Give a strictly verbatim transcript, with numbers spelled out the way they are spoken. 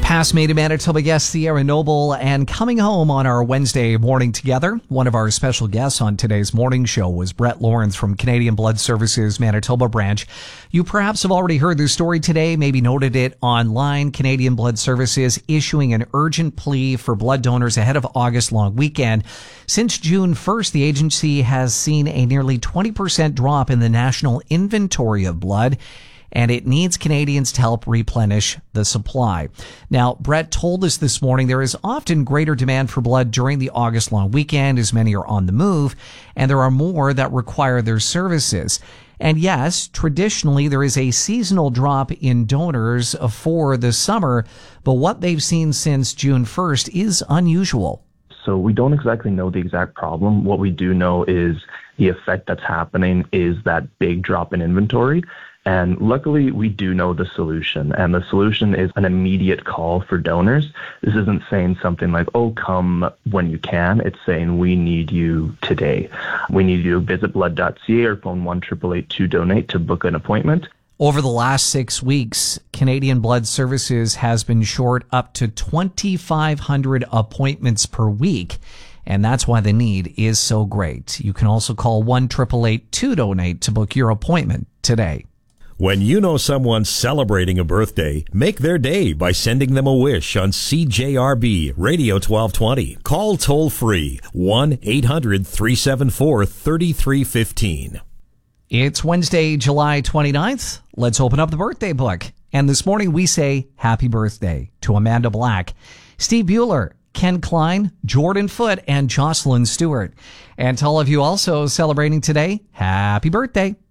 Past Made in Manitoba guest Sierra Noble, and coming home on our Wednesday morning together, one of our special guests on today's morning show was Brett Lawrence from Canadian Blood Services Manitoba branch. You perhaps have already heard this story today, maybe noted it online. Canadian Blood Services issuing an urgent plea for blood donors ahead of August long weekend. Since June first, the agency has seen a nearly twenty percent drop in the national inventory of blood, and it needs Canadians to help replenish the supply. Now, Brett told us this morning there is often greater demand for blood during the August long weekend as many are on the move, and there are more that require their services. And yes, traditionally there is a seasonal drop in donors for the summer, but what they've seen since June first is unusual. So we don't exactly know the exact problem. What we do know is the effect that's happening is that big drop in inventory. And luckily, we do know the solution. And the solution is an immediate call for donors. This isn't saying something like, oh, come when you can. It's saying we need you today. We need you to visit blood dot c a or phone one eight eight eight to donate to book an appointment. Over the last six weeks, Canadian Blood Services has been short up to twenty-five hundred appointments per week. And that's why the need is so great. You can also call one eight eight eight to donate to book your appointment today. When you know someone's celebrating a birthday, make their day by sending them a wish on C J R B Radio twelve twenty. Call toll-free one eight hundred three seven four three three one five. It's Wednesday, July twenty-ninth. Let's open up the birthday book. And this morning we say happy birthday to Amanda Black, Steve Bueller, Ken Klein, Jordan Foote, and Jocelyn Stewart. And to all of you also celebrating today, happy birthday.